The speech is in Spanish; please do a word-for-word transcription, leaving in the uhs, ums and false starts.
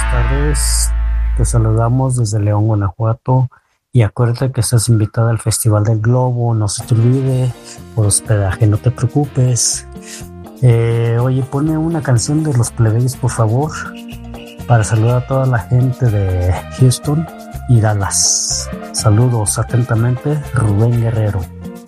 tardes. Te saludamos desde León, Guanajuato. Y acuérdate que estás invitada al Festival del Globo. No se te olvide. Por hospedaje, no te preocupes. Eh, oye, pone una canción de Los Plebeyos, por favor, para saludar a toda la gente de Houston y Dallas. Saludos atentamente, Rubén Guerrero.